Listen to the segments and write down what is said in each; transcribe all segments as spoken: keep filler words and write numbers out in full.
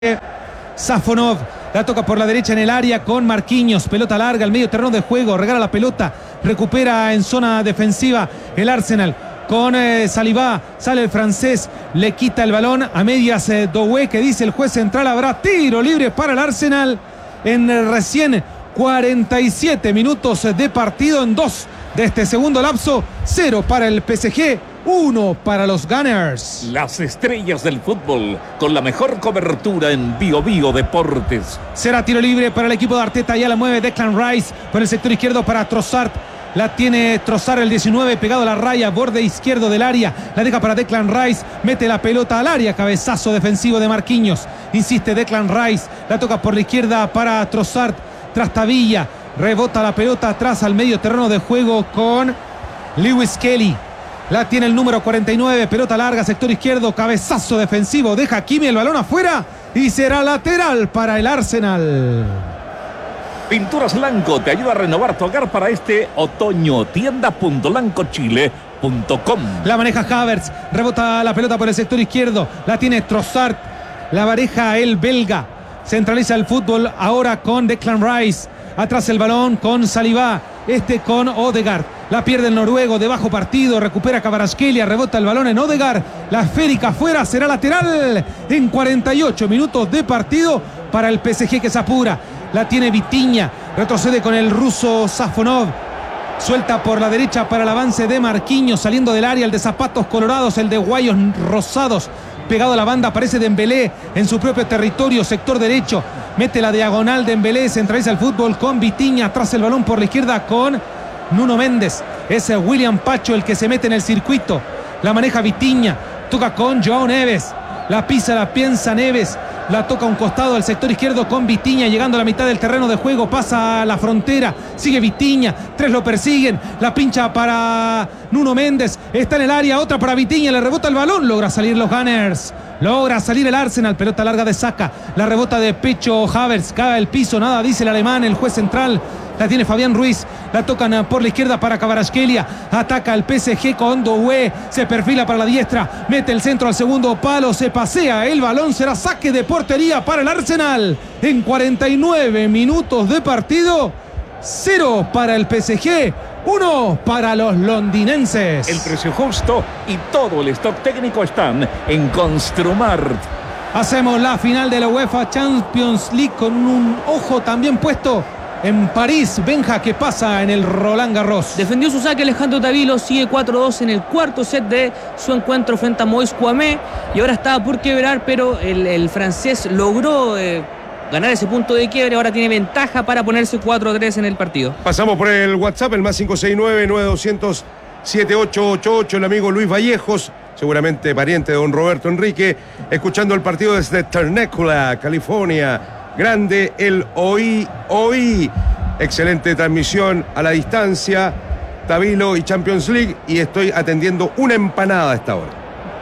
Safonov, la toca por la derecha en el área con Marquinhos, pelota larga al medio terreno de juego, regala la pelota, recupera en zona defensiva el Arsenal con eh, Saliba, sale el francés, le quita el balón a medias eh, Doué, que dice el juez central, habrá tiro libre para el Arsenal en eh, recién cuarenta y siete minutos de partido, en dos de este segundo lapso, cero para el P S G, uno para los Gunners. Las estrellas del fútbol con la mejor cobertura en Bio Bio Deportes. Será tiro libre para el equipo de Arteta, ya la mueve Declan Rice por el sector izquierdo para Trossard. La tiene Trossard, el diecinueve, pegado a la raya, borde izquierdo del área. La deja para Declan Rice, mete la pelota al área, cabezazo defensivo de Marquinhos. Insiste Declan Rice, la toca por la izquierda para Trossard. Trastavilla, rebota la pelota atrás al medio terreno de juego con Lewis Kelly. La tiene el número cuarenta y nueve, pelota larga, sector izquierdo, cabezazo defensivo, deja Hakimi el balón afuera y será lateral para el Arsenal. Pinturas Lanco te ayuda a renovar tu hogar para este otoño. tienda punto lanco chile punto com. La maneja Havertz, rebota la pelota por el sector izquierdo, la tiene Trossard, la pareja el belga, centraliza el fútbol ahora con Declan Rice, atrás el balón con Saliba, este con Odegaard, la pierde el noruego de bajo partido, recupera Kvaratskhelia, rebota el balón en Odegaard, la esférica afuera, será lateral en cuarenta y ocho minutos de partido para el P S G, que se apura. La tiene Vitinha, retrocede con el ruso Safonov, suelta por la derecha para el avance de Marquinhos, saliendo del área el de zapatos colorados, el de guayos rosados, pegado a la banda, aparece Dembélé en su propio territorio, sector derecho, mete la diagonal de Dembélé, centraliza el fútbol con Vitinha, atrás el balón por la izquierda con Nuno Méndez, es William Pacho el que se mete en el circuito, la maneja Vitinha, toca con João Neves, la pisa, la piensa Neves, la toca a un costado al sector izquierdo con Vitinha, llegando a la mitad del terreno de juego, pasa a la frontera, sigue Vitinha, tres lo persiguen, la pincha para Nuno Méndez, está en el área, otra para Vitinha, le rebota el balón, logra salir los Gunners, logra salir el Arsenal, pelota larga de Saka, la rebota de pecho Havertz, cae al piso, nada dice el alemán, el juez central, la tiene Fabián Ruiz, la tocan por la izquierda para Kvaratskhelia, ataca el P S G con Doué, se perfila para la diestra, mete el centro al segundo palo, se pasea el balón, será saque de portería para el Arsenal en cuarenta y nueve minutos de partido, cero para el P S G, uno para los londinenses. El precio justo y todo el stock técnico están en Construmart. Hacemos la final de la UEFA Champions League con un ojo también puesto en París. Benja, ¿qué pasa en el Roland Garros? Defendió su saque Alejandro Tavilo, sigue cuatro dos en el cuarto set de su encuentro frente a Moïse Kouamé y ahora estaba por quebrar, pero el, el francés logró eh, ganar ese punto de quiebre, ahora tiene ventaja para ponerse cuatro tres en el partido. Pasamos por el WhatsApp, el más cinco seis nueve, nueve dos cero cero, siete ocho ocho ocho, el amigo Luis Vallejos, seguramente pariente de don Roberto Enrique, escuchando el partido desde Temecula, California. Grande el Oí Oí, excelente transmisión a la distancia, Tavilo y Champions League, y estoy atendiendo una empanada a esta hora.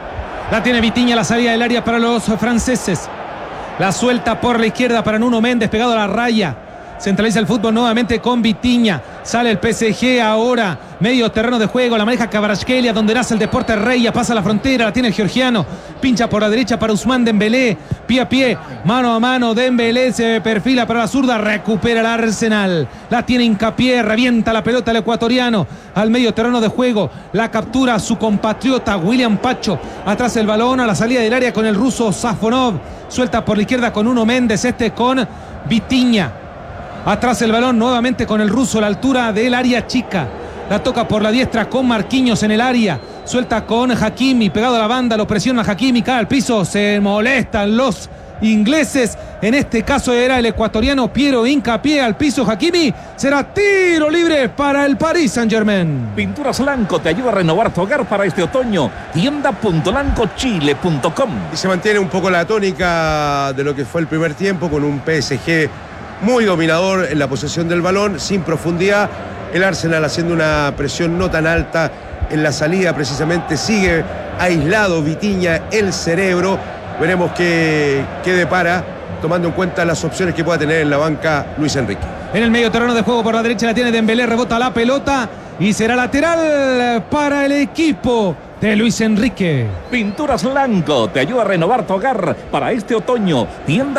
La tiene Vitinha, la salida del área para los franceses, la suelta por la izquierda para Nuno Méndez, pegado a la raya, centraliza el fútbol nuevamente con Vitinha, sale el P S G ahora, medio terreno de juego, la maneja Kvaratskhelia, donde nace el deporte Reya, pasa la frontera, la tiene el georgiano, pincha por la derecha para Ousmane Dembélé, pie a pie, mano a mano, Dembélé se perfila para la zurda, recupera el Arsenal, la tiene Hincapié, revienta la pelota el ecuatoriano, al medio terreno de juego, la captura su compatriota William Pacho, atrás el balón a la salida del área con el ruso Safonov, suelta por la izquierda con Nuno Méndez, este con Vitinha. Atrás el balón nuevamente con el ruso a la altura del área chica. La toca por la diestra con Marquinhos en el área. Suelta con Hakimi, pegado a la banda, lo presiona Hakimi, cae al piso, se molestan los ingleses. En este caso era el ecuatoriano Piero Hincapié al piso. Hakimi, será tiro libre para el Paris Saint-Germain. Pinturas Lanco te ayuda a renovar tu hogar para este otoño. tienda punto lanco chile punto com. Y se mantiene un poco la tónica de lo que fue el primer tiempo, con un P S G muy dominador en la posesión del balón, sin profundidad. El Arsenal haciendo una presión no tan alta en la salida, precisamente sigue aislado Vitinha, el cerebro. Veremos qué, qué depara, tomando en cuenta las opciones que pueda tener en la banca Luis Enrique. En el medio terreno de juego por la derecha la tiene Dembélé, rebota la pelota y será lateral para el equipo de Luis Enrique. Pinturas Blanco te ayuda a renovar tu hogar para este otoño. Tienda